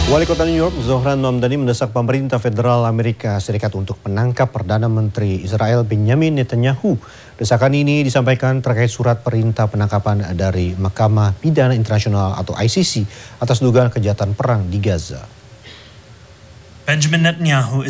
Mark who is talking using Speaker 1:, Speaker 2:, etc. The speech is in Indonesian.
Speaker 1: Wali Kota New York, Zohran Mamdani mendesak pemerintah federal Amerika Serikat untuk menangkap Perdana Menteri Israel Benjamin Netanyahu. Desakan ini disampaikan terkait surat perintah penangkapan dari Mahkamah Pidana Internasional atau ICC atas dugaan kejahatan perang di Gaza.
Speaker 2: Benjamin Netanyahu